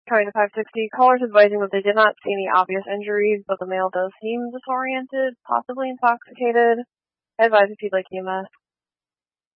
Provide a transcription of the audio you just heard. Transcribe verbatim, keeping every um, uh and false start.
Coming to five sixty, callers advising that they did not see any obvious injuries, but the male does seem disoriented, possibly intoxicated. Advise if you'd like E M S.